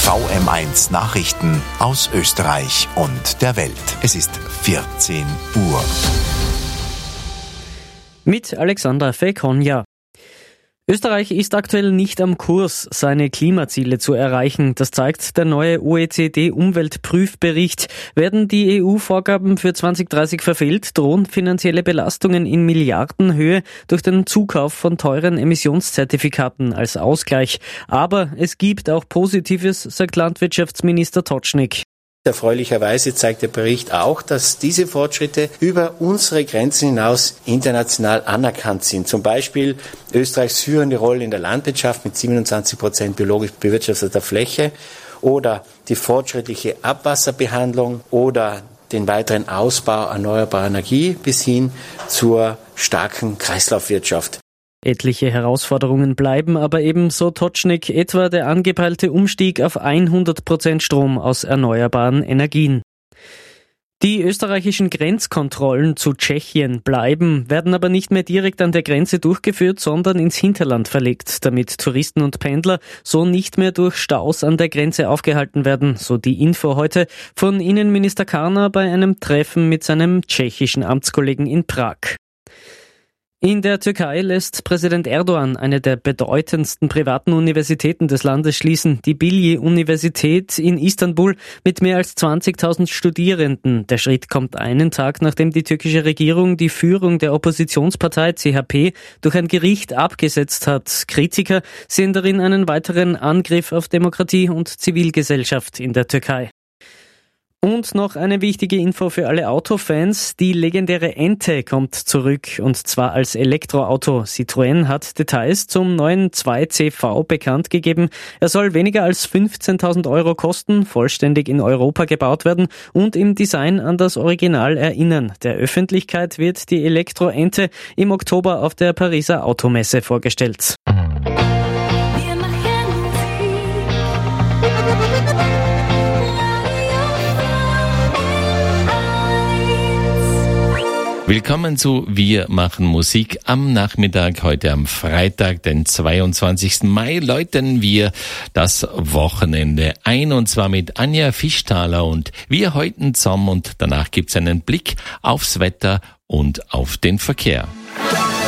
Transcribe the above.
VM1 Nachrichten aus Österreich und der Welt. Es ist 14 Uhr. Mit Alexandra Fekonja. Österreich ist aktuell nicht am Kurs, seine Klimaziele zu erreichen. Das zeigt der neue OECD-Umweltprüfbericht. Werden die EU-Vorgaben für 2030 verfehlt, drohen finanzielle Belastungen in Milliardenhöhe durch den Zukauf von teuren Emissionszertifikaten als Ausgleich. Aber es gibt auch Positives, sagt Landwirtschaftsminister Totschnig. Erfreulicherweise zeigt der Bericht auch, dass diese Fortschritte über unsere Grenzen hinaus international anerkannt sind. Zum Beispiel Österreichs führende Rolle in der Landwirtschaft mit 27% biologisch bewirtschafteter Fläche oder die fortschrittliche Abwasserbehandlung oder den weiteren Ausbau erneuerbarer Energie bis hin zur starken Kreislaufwirtschaft. Etliche Herausforderungen bleiben aber ebenso Totschnig, etwa der angepeilte Umstieg auf 100% Strom aus erneuerbaren Energien. Die österreichischen Grenzkontrollen zu Tschechien bleiben, werden aber nicht mehr direkt an der Grenze durchgeführt, sondern ins Hinterland verlegt, damit Touristen und Pendler so nicht mehr durch Staus an der Grenze aufgehalten werden, so die Info heute von Innenminister Karner bei einem Treffen mit seinem tschechischen Amtskollegen in Prag. In der Türkei lässt Präsident Erdogan eine der bedeutendsten privaten Universitäten des Landes schließen, die Bilgi-Universität in Istanbul mit mehr als 20.000 Studierenden. Der Schritt kommt einen Tag, nachdem die türkische Regierung die Führung der Oppositionspartei CHP durch ein Gericht abgesetzt hat. Kritiker sehen darin einen weiteren Angriff auf Demokratie und Zivilgesellschaft in der Türkei. Und noch eine wichtige Info für alle Autofans. Die legendäre Ente kommt zurück, und zwar als Elektroauto. Citroën hat Details zum neuen 2CV bekannt gegeben. Er soll weniger als 15.000 Euro kosten, vollständig in Europa gebaut werden und im Design an das Original erinnern. Der Öffentlichkeit wird die Elektro-Ente im Oktober auf der Pariser Automesse vorgestellt. Willkommen zu Wir machen Musik am Nachmittag, heute am Freitag, den 22. Mai, läuten wir das Wochenende ein, und zwar mit Anja Fischthaler und wir heute zusammen, und danach gibt's einen Blick aufs Wetter und auf den Verkehr.